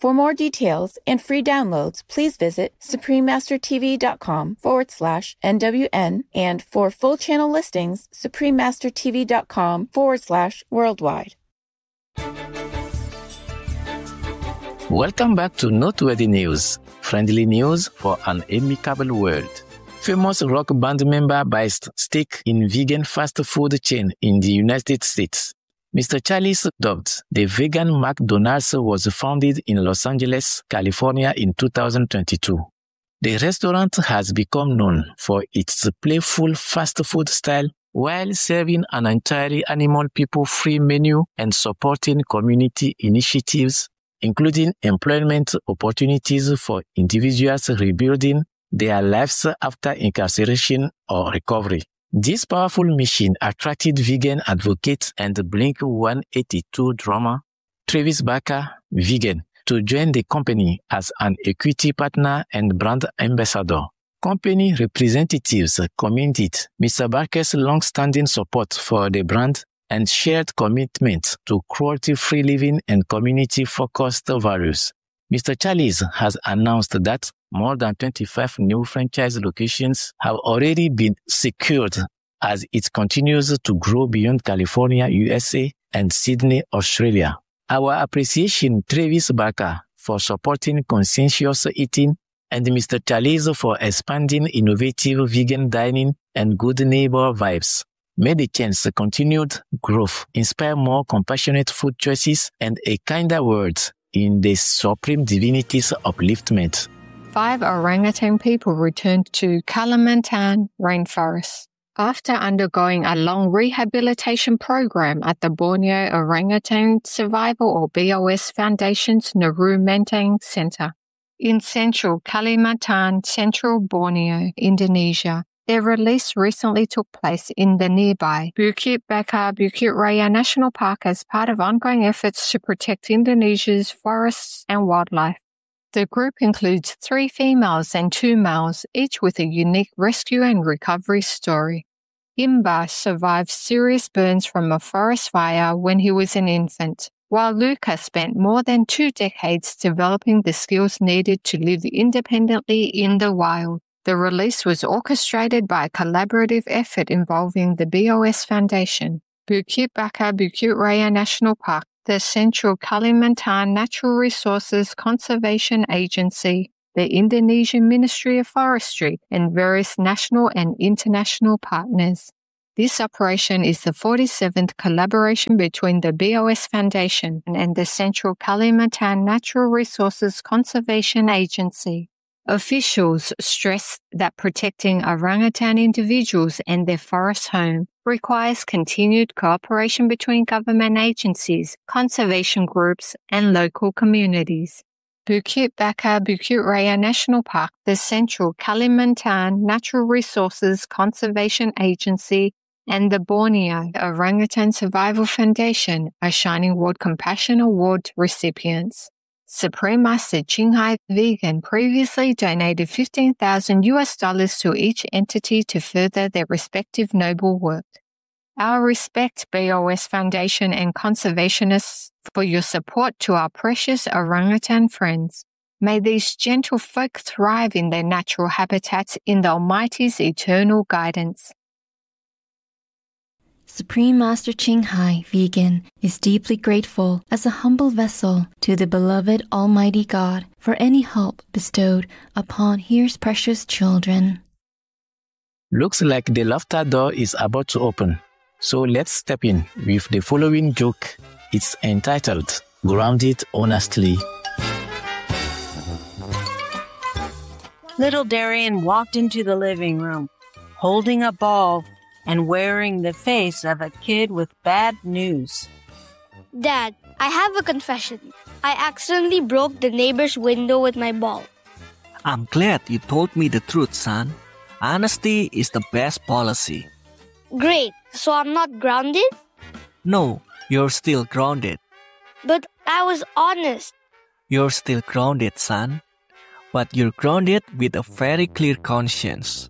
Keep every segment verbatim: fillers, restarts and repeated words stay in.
For more details and free downloads, please visit suprememastertv.com forward slash NWN, and for full channel listings, suprememastertv.com forward slash worldwide. Welcome back to Noteworthy News, friendly news for an amicable world. Famous rock band member buys stake in vegan fast food chain in the United States. Mister Charles Dobbs, the vegan McDonald's, was founded in Los Angeles, California in two thousand twenty-two. The restaurant has become known for its playful fast food style while serving an entirely animal people-free menu and supporting community initiatives, including employment opportunities for individuals rebuilding their lives after incarceration or recovery. This powerful mission attracted vegan advocate and Blink one eighty-two drummer Travis Barker, vegan, to join the company as an equity partner and brand ambassador. Company representatives commended Mister Barker's long-standing support for the brand and shared commitment to cruelty-free living and community-focused values. Mister Charles has announced that more than twenty-five new franchise locations have already been secured as it continues to grow beyond California, U S A, and Sydney, Australia. Our appreciation Travis Barker for supporting conscientious eating and Mister Charles for expanding innovative vegan dining and good neighbor vibes. May the chain's continued growth inspire more compassionate food choices and a kinder world in the Supreme Divinity's upliftment. Five orangutan people returned to Kalimantan rainforest after undergoing a long rehabilitation program at the Borneo Orangutan Survival or B O S Foundation's Nauru Menteng Center in central Kalimantan, central Borneo, Indonesia. Their release recently took place in the nearby Bukit Bakar Bukit Raya National Park as part of ongoing efforts to protect Indonesia's forests and wildlife. The group includes three females and two males, each with a unique rescue and recovery story. Imba survived serious burns from a forest fire when he was an infant, while Luca spent more than two decades developing the skills needed to live independently in the wild. The release was orchestrated by a collaborative effort involving the B O S Foundation, Bukit Bakar Bukit Raya National Park, the Central Kalimantan Natural Resources Conservation Agency, the Indonesian Ministry of Forestry, and various national and international partners. This operation is the forty-seventh collaboration between the B O S Foundation and the Central Kalimantan Natural Resources Conservation Agency. Officials stressed that protecting orangutan individuals and their forest home requires continued cooperation between government agencies, conservation groups, and local communities. Bukit Bakar Bukit Raya National Park, the Central Kalimantan Natural Resources Conservation Agency, and the Borneo Orangutan Survival Foundation are Shining World Compassion Award recipients. Supreme Master Ching Hai Vegan previously donated fifteen thousand U S dollars to each entity to further their respective noble work. Our respect, B O S Foundation and conservationists, for your support to our precious orangutan friends. May these gentle folk thrive in their natural habitats in the Almighty's eternal guidance. Supreme Master Ching Hai Vegan is deeply grateful as a humble vessel to the beloved Almighty God for any help bestowed upon His precious children. Looks like the laughter door is about to open. So let's step in with the following joke. It's entitled, Grounded Honestly. Little Darian walked into the living room, holding a ball and wearing the face of a kid with bad news. Dad, I have a confession. I accidentally broke the neighbor's window with my ball. I'm glad you told me the truth, son. Honesty is the best policy. Great. So I'm not grounded? No, you're still grounded. But I was honest. You're still grounded, son. But you're grounded with a very clear conscience.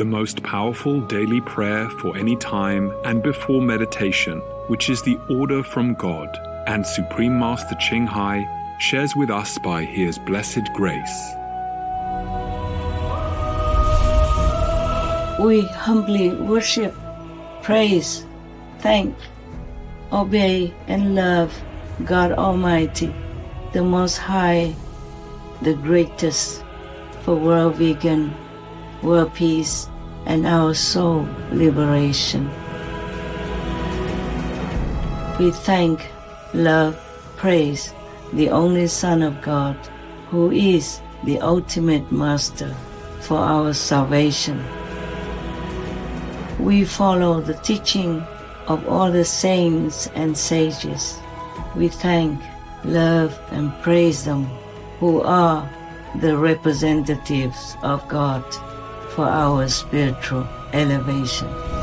the most powerful daily prayer for any time and before meditation, which is the order from God, and Supreme Master Ching Hai shares with us by His blessed grace. We humbly worship, praise, thank, obey, and love God Almighty, the Most High, the greatest, for world vegan, world peace, and our soul liberation. We thank, love, praise the only Son of God, who is the ultimate Master for our salvation. We follow the teaching of all the saints and sages. We thank, love, and praise them, who are the representatives of God for our spiritual elevation.